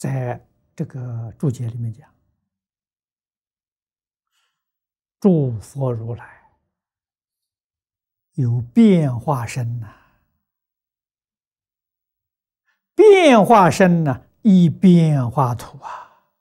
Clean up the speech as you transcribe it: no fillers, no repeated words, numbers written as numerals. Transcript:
在这个注解里面讲，诸佛如来有变化身呐，变化身呢，亦变化土啊。